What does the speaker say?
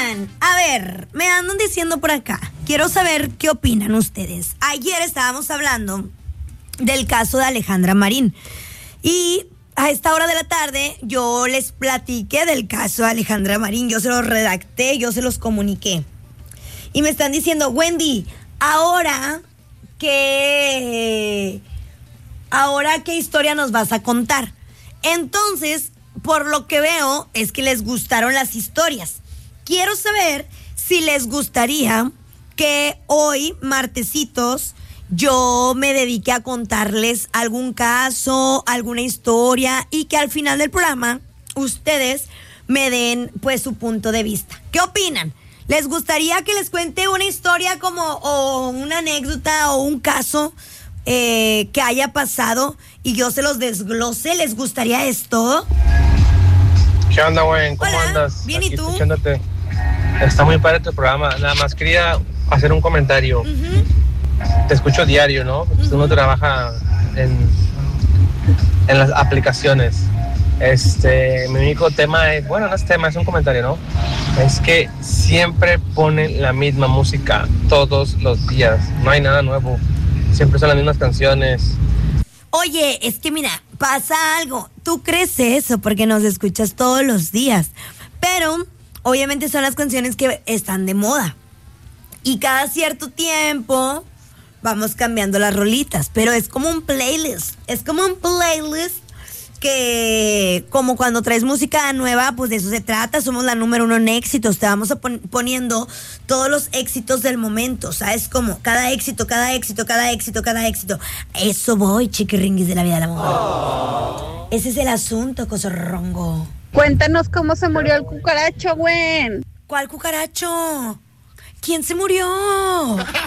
Oigan, a ver, me andan diciendo por acá. Quiero saber qué opinan ustedes. Ayer estábamos hablando del caso de Alejandra Marín. Y a esta hora de la tarde yo les platiqué del caso de Alejandra Marín. Yo se los redacté, yo se los comuniqué. Y me están diciendo, Wendy, ¿ahora qué historia nos vas a contar? Entonces, por lo que veo, es que les gustaron las historias. Quiero saber si les gustaría que hoy, martesitos, yo me dediqué a contarles algún caso, alguna historia, y que al final del programa ustedes me den pues su punto de vista. ¿Qué opinan? ¿Les gustaría que les cuente una historia o una anécdota o un caso que haya pasado y yo se los desglose? ¿Les gustaría esto? ¿Qué onda, güey? ¿Cómo Hola, andas? bien, Aquí ¿y tú? Escuchándote. Está muy padre tu programa. Nada más quería hacer un comentario. Te escucho diario, ¿no? Pues uno trabaja en las aplicaciones. Mi único tema es, bueno, no es tema, es un comentario, ¿no? Es que siempre ponen la misma música todos los días. No hay nada nuevo. Siempre son las mismas canciones. Oye, es que mira, pasa algo. Tú crees eso porque nos escuchas todos los días. Pero, obviamente son las canciones que están de moda. Y cada cierto tiempo vamos cambiando las rolitas. Pero es como un playlist. Es como un playlist que, como cuando traes música nueva, pues de eso se trata. Somos la número 1 en éxitos. Te vamos poniendo todos los éxitos del momento. ¿Sabes cómo? Cada éxito. Eso voy, chiquiringuis de la vida del amor. Ese es el asunto, cosorrongo. Cuéntanos cómo se murió el cucaracho, güey. ¿Cuál cucaracho? ¿Quién se murió?